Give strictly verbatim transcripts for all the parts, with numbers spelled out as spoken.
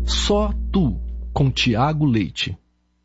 Só Tu, com Tiago Leite.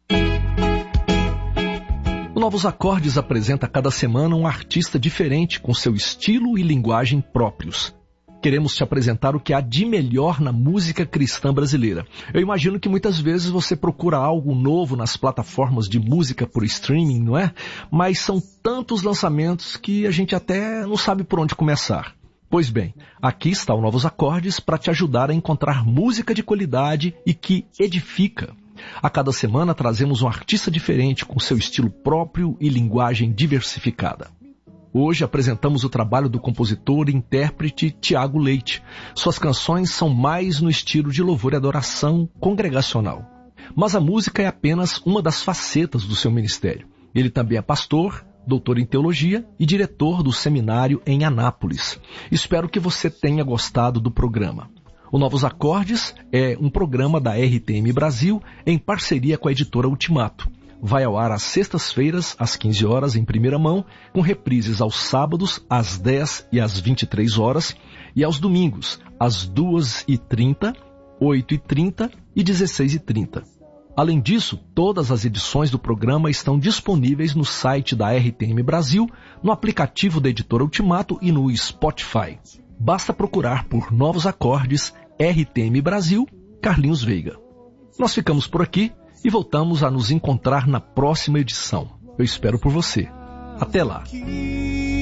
O Novos Acordes apresenta cada semana um artista diferente com seu estilo e linguagem próprios. Queremos te apresentar o que há de melhor na música cristã brasileira. Eu imagino que muitas vezes você procura algo novo nas plataformas de música por streaming, não é? Mas são tantos lançamentos que a gente até não sabe por onde começar. Pois bem, aqui está o Novos Acordes para te ajudar a encontrar música de qualidade e que edifica. A cada semana trazemos um artista diferente com seu estilo próprio e linguagem diversificada. Hoje apresentamos o trabalho do compositor e intérprete Tiago Leite. Suas canções são mais no estilo de louvor e adoração congregacional. Mas a música é apenas uma das facetas do seu ministério. Ele também é pastor, doutor em teologia e diretor do seminário em Anápolis. Espero que você tenha gostado do programa. O Novos Acordes é um programa da R T M Brasil em parceria com a editora Ultimato. Vai ao ar às sextas-feiras, às quinze horas, em primeira mão, com reprises aos sábados, às dez e às vinte e três horas, e aos domingos, às duas e trinta, oito e trinta e dezesseis e trinta. Além disso, todas as edições do programa estão disponíveis no site da R T M Brasil, no aplicativo da editora Ultimato e no Spotify. Basta procurar por Novos Acordes, R T M Brasil, Carlinhos Veiga. Nós ficamos por aqui e voltamos a nos encontrar na próxima edição. Eu espero por você. Até lá!